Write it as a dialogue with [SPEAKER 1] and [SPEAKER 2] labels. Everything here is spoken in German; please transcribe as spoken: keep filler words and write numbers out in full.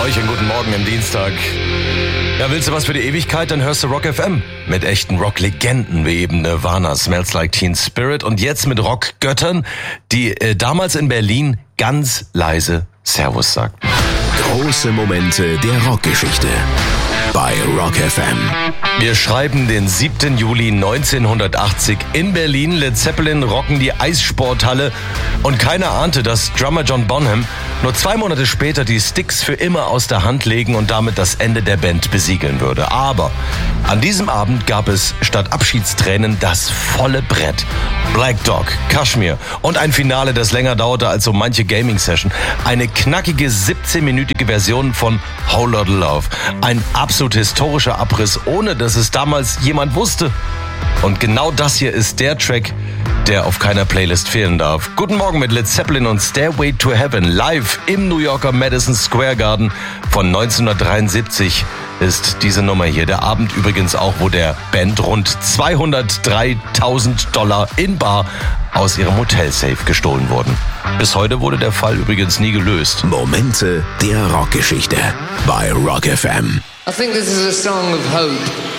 [SPEAKER 1] euch einen guten Morgen am Dienstag. Ja, willst du was für die Ewigkeit? Dann hörst du Rock F M. Mit echten Rock-Legenden wie eben Nirvana, Smells Like Teen Spirit und jetzt mit Rock-Göttern, die äh, damals in Berlin ganz leise Servus sagten.
[SPEAKER 2] Große Momente der Rockgeschichte bei Rock F M.
[SPEAKER 1] Wir schreiben den siebten Juli neunzehnhundertachtzig. In Berlin, Led Zeppelin rocken die Eissporthalle und keiner ahnte, dass Drummer John Bonham nur zwei Monate später die Sticks für immer aus der Hand legen und damit das Ende der Band besiegeln würde. Aber an diesem Abend gab es statt Abschiedstränen das volle Brett. Black Dog, Kashmir und ein Finale, das länger dauerte als so manche Gaming-Session. Eine knackige siebzehnminütige Version von Whole Lotta Love. Ein absolut historischer Abriss, ohne dass es damals jemand wusste. Und genau das hier ist der Track, der auf keiner Playlist fehlen darf. Guten Morgen mit Led Zeppelin und Stairway to Heaven. Live im New Yorker Madison Square Garden von neunzehnhundertdreiundsiebzig ist diese Nummer hier. Der Abend übrigens auch, wo der Band rund zweihundertdreitausend Dollar in bar aus ihrem Hotelsafe gestohlen wurden. Bis heute wurde der Fall übrigens nie gelöst.
[SPEAKER 2] Momente der Rockgeschichte bei Rock F M.
[SPEAKER 3] I think this is a song of hope.